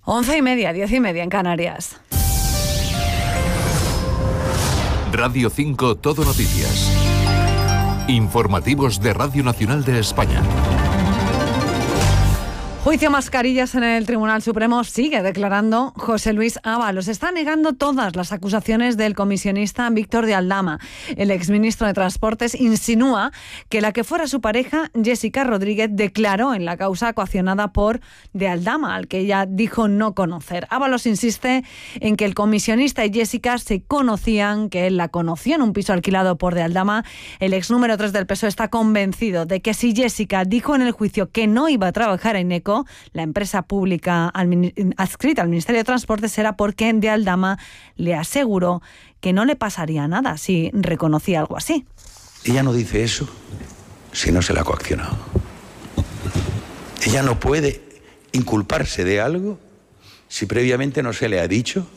11:30, 10:30 en Canarias. Radio 5 Todo Noticias. Informativos de Radio Nacional de España. Juicio mascarillas en el Tribunal Supremo. Sigue declarando José Luis Ábalos. Está negando todas las acusaciones del comisionista Víctor de Aldama. El exministro de Transportes insinúa que la que fuera su pareja, Jessica Rodríguez, declaró en la causa coaccionada por de Aldama, al que ella dijo no conocer. Ábalos insiste en que el comisionista y Jessica se conocían, que él la conoció en un piso alquilado por de Aldama. El ex número 3 del PSOE está convencido de que si Jessica dijo en el juicio que no iba a trabajar en ECO, la empresa pública adscrita al Ministerio de Transportes, será porque de Aldama le aseguró que no le pasaría nada si reconocía algo así. Ella no dice eso si no se la ha coaccionado. Ella no puede inculparse de algo si previamente no se le ha dicho: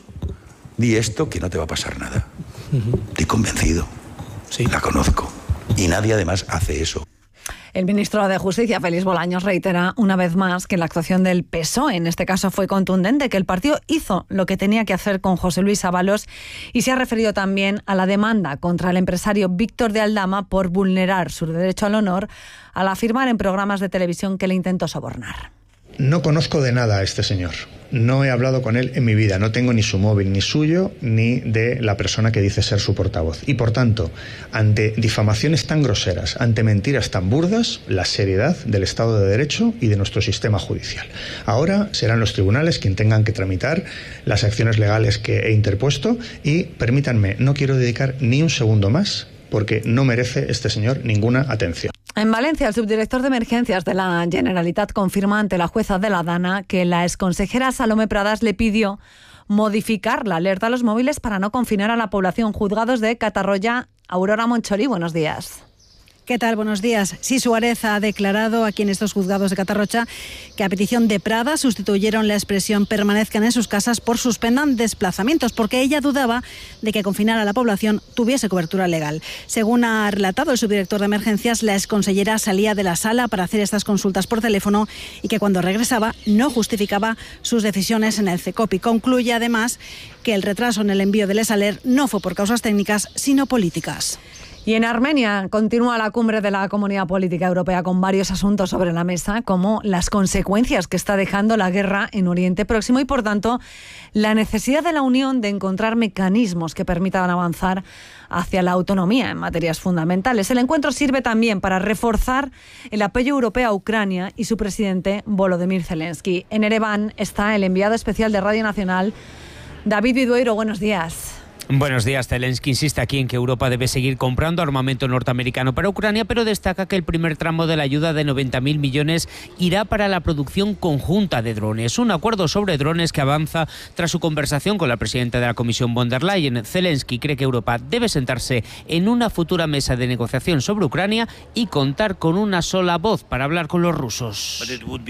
di esto que no te va a pasar nada. Estoy convencido, sí. La conozco. Y nadie además hace eso. El ministro de Justicia, Félix Bolaños, reitera una vez más que la actuación del PSOE en este caso fue contundente, que el partido hizo lo que tenía que hacer con José Luis Ábalos, y se ha referido también a la demanda contra el empresario Víctor de Aldama por vulnerar su derecho al honor al afirmar en programas de televisión que le intentó sobornar. No conozco de nada a este señor. No he hablado con él en mi vida. No tengo ni su móvil, ni suyo, ni de la persona que dice ser su portavoz. Y por tanto, ante difamaciones tan groseras, ante mentiras tan burdas, la seriedad del Estado de Derecho y de nuestro sistema judicial. Ahora serán los tribunales quienes tengan que tramitar las acciones legales que he interpuesto, y permítanme, no quiero dedicar ni un segundo más porque no merece este señor ninguna atención. En Valencia, el subdirector de emergencias de la Generalitat confirma ante la jueza de la Dana que la exconsejera Salomé Pradas le pidió modificar la alerta a los móviles para no confinar a la población. Juzgados de Catarroya, Aurora Monchori, buenos días. ¿Qué tal? Buenos días. Sí, Suárez ha declarado aquí en estos juzgados de Catarrocha que a petición de Pradas sustituyeron la expresión permanezcan en sus casas por suspendan desplazamientos, porque ella dudaba de que confinar a la población tuviese cobertura legal. Según ha relatado el subdirector de emergencias, la exconsellera salía de la sala para hacer estas consultas por teléfono y que cuando regresaba no justificaba sus decisiones en el CECOPI. Concluye además que el retraso en el envío del ESALER no fue por causas técnicas, sino políticas. Y en Armenia continúa la cumbre de la Comunidad Política Europea con varios asuntos sobre la mesa, como las consecuencias que está dejando la guerra en Oriente Próximo y, por tanto, la necesidad de la Unión de encontrar mecanismos que permitan avanzar hacia la autonomía en materias fundamentales. El encuentro sirve también para reforzar el apoyo europeo a Ucrania y su presidente Volodymyr Zelensky. En Ereván está el enviado especial de Radio Nacional, David Vidueiro. Buenos días. Buenos días. Zelensky insiste aquí en que Europa debe seguir comprando armamento norteamericano para Ucrania, pero destaca que el primer tramo de la ayuda de 90.000 millones irá para la producción conjunta de drones. Un acuerdo sobre drones que avanza tras su conversación con la presidenta de la Comisión von der Leyen. Zelensky cree que Europa debe sentarse en una futura mesa de negociación sobre Ucrania y contar con una sola voz para hablar con los rusos.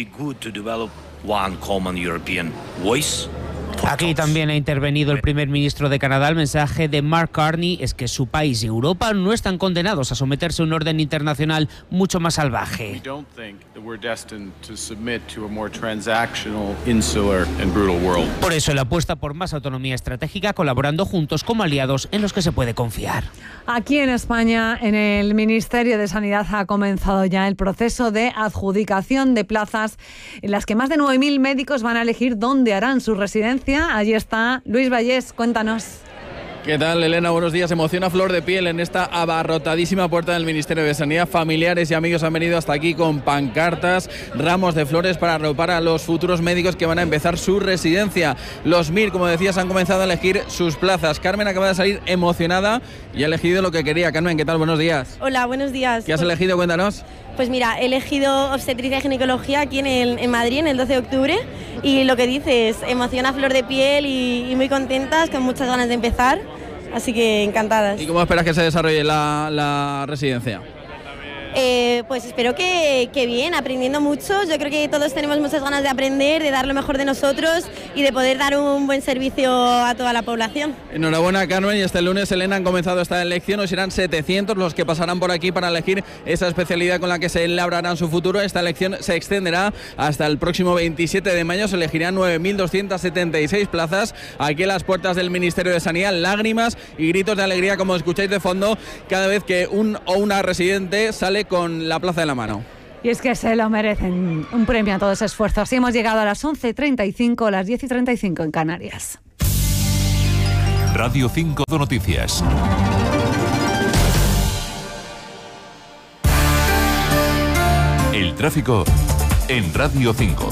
Aquí también ha intervenido el primer ministro de Canadá. El mensaje de Mark Carney es que su país y Europa no están condenados a someterse a un orden internacional mucho más salvaje. Por eso él apuesta por más autonomía estratégica, colaborando juntos como aliados en los que se puede confiar. Aquí en España, en el Ministerio de Sanidad ha comenzado ya el proceso de adjudicación de plazas en las que más de 9.000 médicos van a elegir dónde harán su residencia. Allí está Luis Vallés, cuéntanos. ¿Qué tal, Elena? Buenos días. Emoción a flor de piel en esta abarrotadísima puerta del Ministerio de Sanidad. Familiares y amigos han venido hasta aquí con pancartas, ramos de flores para arropar a los futuros médicos que van a empezar su residencia. Los MIR, como decías, han comenzado a elegir sus plazas. Carmen acaba de salir emocionada y ha elegido lo que quería. Carmen, ¿qué tal? Buenos días. Hola, buenos días. ¿Qué has elegido? Cuéntanos. Pues mira, he elegido obstetricia y ginecología aquí en Madrid, en el 12 de octubre. Y lo que dices, emoción a flor de piel y muy contentas, con muchas ganas de empezar. Así que encantadas. ¿Y cómo esperas que se desarrolle la residencia? pues espero que bien, aprendiendo mucho. Yo creo que todos tenemos muchas ganas de aprender, de dar lo mejor de nosotros y de poder dar un buen servicio a toda la población. Enhorabuena, Carmen, y este lunes, Elena, han comenzado esta elección. Hoy serán 700 los que pasarán por aquí para elegir esa especialidad con la que se labrarán su futuro. Esta elección se extenderá hasta el próximo 27 de mayo. Se elegirán 9.276 plazas aquí en las puertas del Ministerio de Sanidad. Lágrimas y gritos de alegría, como escucháis de fondo, cada vez que un o una residente sale con la plaza en la mano. Y es que se lo merecen, un premio a todo ese esfuerzo. Así hemos llegado a las 11:35, las 10:35 en Canarias. Radio 5 Noticias. El tráfico en Radio 5.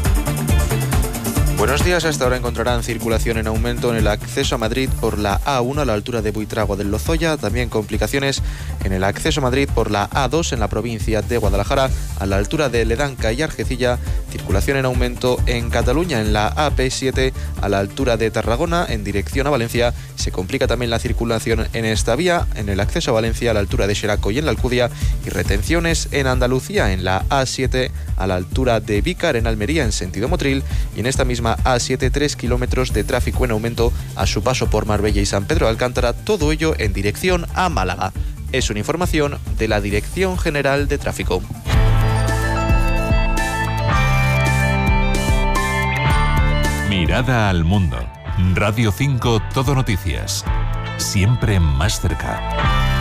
Buenos días, hasta ahora encontrarán circulación en aumento en el acceso a Madrid por la A1 a la altura de Buitrago del Lozoya, también complicaciones en el acceso a Madrid por la A2 en la provincia de Guadalajara a la altura de Ledanca y Argecilla, circulación en aumento en Cataluña en la AP7 a la altura de Tarragona en dirección a Valencia, se complica también la circulación en esta vía en el acceso a Valencia a la altura de Xeraco y en la Alcudia y retenciones en Andalucía en la A7 a la altura de Vícar en Almería en sentido Motril y en esta misma A7 3 kilómetros de tráfico en aumento a su paso por Marbella y San Pedro de Alcántara, todo ello en dirección a Málaga. Es una información de la Dirección General de Tráfico. Mirada al mundo. Radio 5 Todo Noticias. Siempre más cerca.